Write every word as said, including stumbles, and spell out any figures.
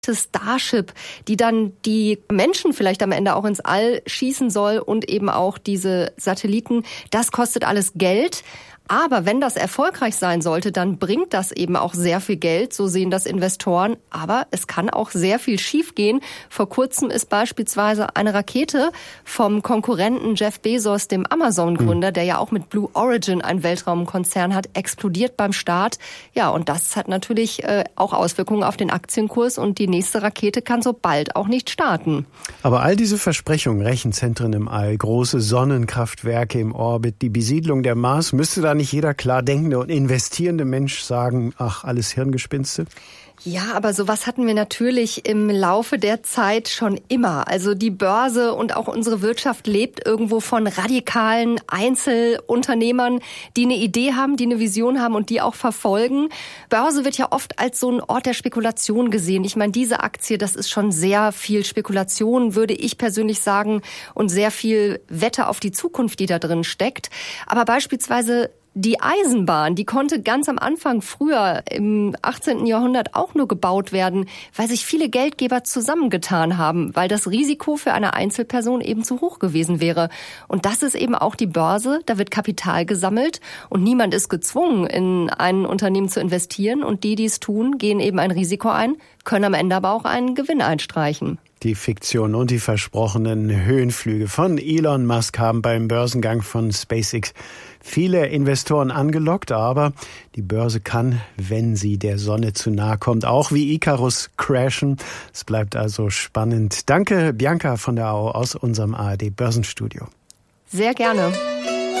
Starship, die dann die Menschen vielleicht am Ende auch ins All schießen soll und eben auch diese Satelliten. Das kostet alles Geld. Aber wenn das erfolgreich sein sollte, dann bringt das eben auch sehr viel Geld, so sehen das Investoren. Aber es kann auch sehr viel schiefgehen. Vor kurzem ist beispielsweise eine Rakete vom Konkurrenten Jeff Bezos, dem Amazon-Gründer, hm. der ja auch mit Blue Origin einen Weltraumkonzern hat, explodiert beim Start. Ja, und das hat natürlich äh, auch Auswirkungen auf den Aktienkurs und die nächste Rakete kann so bald auch nicht starten. Aber all diese Versprechungen, Rechenzentren im All, große Sonnenkraftwerke im Orbit, die Besiedlung der Mars, müsste da nicht jeder klar denkende und investierende Mensch sagen, ach, alles Hirngespinste? Ja, aber sowas hatten wir natürlich im Laufe der Zeit schon immer. Also die Börse und auch unsere Wirtschaft lebt irgendwo von radikalen Einzelunternehmern, die eine Idee haben, die eine Vision haben und die auch verfolgen. Börse wird ja oft als so ein Ort der Spekulation gesehen. Ich meine, diese Aktie, das ist schon sehr viel Spekulation, würde ich persönlich sagen, und sehr viel Wette auf die Zukunft, die da drin steckt. Aber beispielsweise die Eisenbahn, die konnte ganz am Anfang, früher im achtzehnten Jahrhundert auch nur gebaut werden, weil sich viele Geldgeber zusammengetan haben, weil das Risiko für eine Einzelperson eben zu hoch gewesen wäre. Und das ist eben auch die Börse, da wird Kapital gesammelt und niemand ist gezwungen, in ein Unternehmen zu investieren. Und die, die es tun, gehen eben ein Risiko ein, können am Ende aber auch einen Gewinn einstreichen. Die Fiktion und die versprochenen Höhenflüge von Elon Musk haben beim Börsengang von SpaceX viele Investoren angelockt, aber die Börse kann, wenn sie der Sonne zu nahe kommt, auch wie Icarus crashen. Es bleibt also spannend. Danke, Bianca von der Au aus unserem A R D Börsenstudio. Sehr gerne.